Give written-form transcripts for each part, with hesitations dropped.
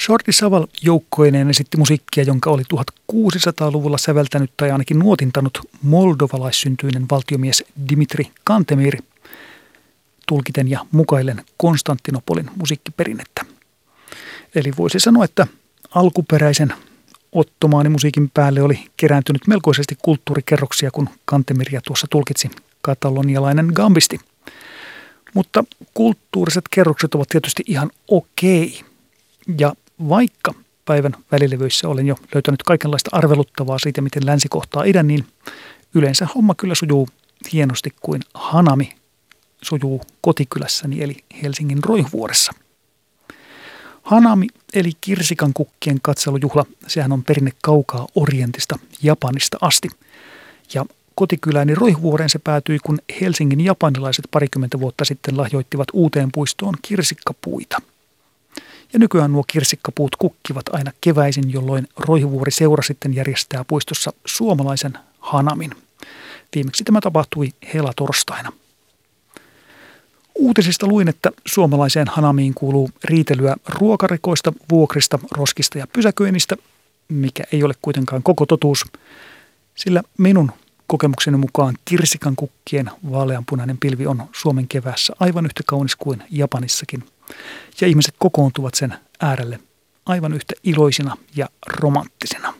Jordi Savall joukkoineen esitti musiikkia, jonka oli 1600-luvulla säveltänyt tai ainakin nuotintanut moldovalaissyntyinen valtiomies Dimitri Cantemir, tulkiten ja mukaillen Konstantinopolin musiikkiperinnettä. Eli voisi sanoa, että alkuperäisen ottomaanimusiikin päälle oli kerääntynyt melkoisesti kulttuurikerroksia, kun Cantemiria tuossa tulkitsi katalonialainen gambisti. Mutta kulttuuriset kerrokset ovat tietysti ihan okei. Ja vaikka päivän välilevyissä olen jo löytänyt kaikenlaista arveluttavaa siitä, miten länsi kohtaa idän, niin yleensä homma kyllä sujuu hienosti kuin hanami sujuu kotikylässäni eli Helsingin Roihuvuoressa. Hanami eli kirsikan kukkien katselujuhla, sehän on perinne kaukaa Orientista, Japanista asti. Ja kotikyläni Roihuvuoreen se päätyi, kun Helsingin japanilaiset parikymmentä vuotta sitten lahjoittivat uuteen puistoon kirsikkapuita. Ja nykyään nuo kirsikkapuut kukkivat aina keväisin, jolloin Roihuvuori seura sitten järjestää puistossa suomalaisen hanamin. Viimeksi tämä tapahtui helatorstaina. Uutisista luin, että suomalaiseen hanamiin kuuluu riitelyä ruokarekoista, vuokrista, roskista ja pysäköinnistä, mikä ei ole kuitenkaan koko totuus, sillä minun kokemukseni mukaan kirsikan kukkien vaaleanpunainen pilvi on Suomen keväässä aivan yhtä kaunis kuin Japanissakin, ja ihmiset kokoontuvat sen äärelle aivan yhtä iloisina ja romanttisina.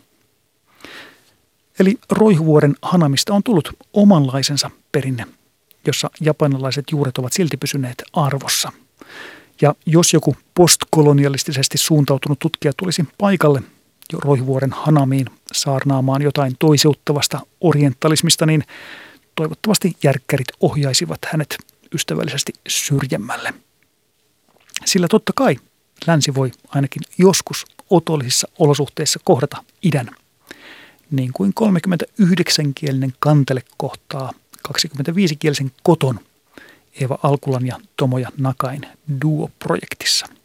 Eli Roihuvuoren hanamista on tullut omanlaisensa perinne, jossa japanilaiset juuret ovat silti pysyneet arvossa. Ja jos joku postkolonialistisesti suuntautunut tutkija tulisi paikalle jo Roihuvuoren hanamiin saarnaamaan jotain toiseuttavasta orientalismista, niin toivottavasti järkkärit ohjaisivat hänet ystävällisesti syrjemmälle. Sillä totta kai länsi voi ainakin joskus otollisissa olosuhteissa kohdata idän, niin kuin 39-kielinen Kantele kohtaa 25-kielisen Koton Eeva Alkulan ja Tomoja Nakain duo-projektissa.